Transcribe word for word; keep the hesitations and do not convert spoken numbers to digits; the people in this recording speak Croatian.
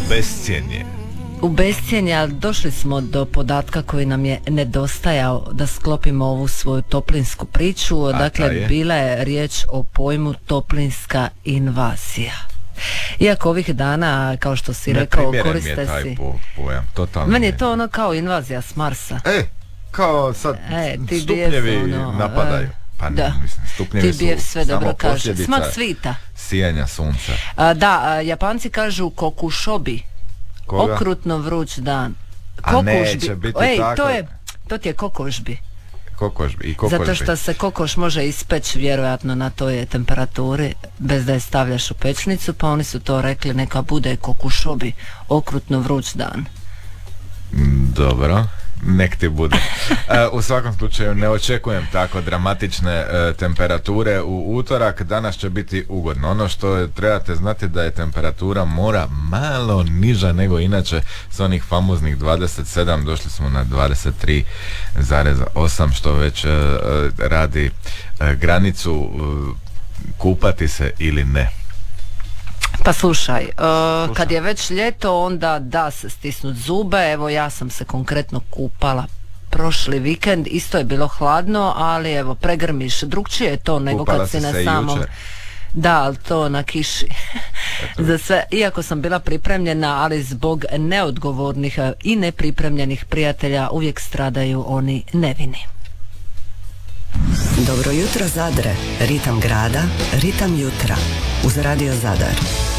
bescjenje. U bescjenje, ali došli smo do podatka koji nam je nedostajao da sklopimo ovu svoju toplinsku priču. A dakle, je? bila je riječ o pojmu toplinska invazija. Iako ovih dana, kao što si ne rekao, koriste si... Ne primjeren mi je taj si... pojam, totalno. Meni je to ono kao invazija s Marsa. E, kao sad e, stupnjevi ono, napadaju. Pa ne, da. mislim, stupnjevi T B F su sve samo dobro kaže. posljedica Smak svita. Sijanja sunca. A, da, a, Japanci kažu kokushobi. Koga? Okrutno vruć dan. A neće biti Ej, tako. To je, to ti je kokošbi. Kokošbi i kokošbi. Zato što se kokoš može ispeći vjerojatno na toj temperaturi bez da je stavljaš u pečnicu, pa oni su to rekli neka bude kokušobi, okrutno vruć dan. Dobro, nek ti bude. E, u svakom slučaju ne očekujem tako dramatične e, temperature u utorak. Danas će biti ugodno. Ono što je, trebate znati da je temperatura mora malo niža nego inače. S onih famoznih dvadeset sedam došli smo na dvadeset tri zarez osam, što već e, radi e, granicu e, kupati se ili ne. Pa slušaj, uh, slušaj, kad je već ljeto, onda da se stisnut zube. Evo, ja sam se konkretno kupala prošli vikend, isto je bilo hladno, ali evo, pregrmiš. Drugčije je to nego kupala kad si na samom... Jučer. Da, ali to na kiši. Za sve, iako sam bila pripremljena, ali zbog neodgovornih i nepripremljenih prijatelja uvijek stradaju oni nevini. Dobro jutro Zadre, ritam grada, ritam jutra uz Radio Zadar.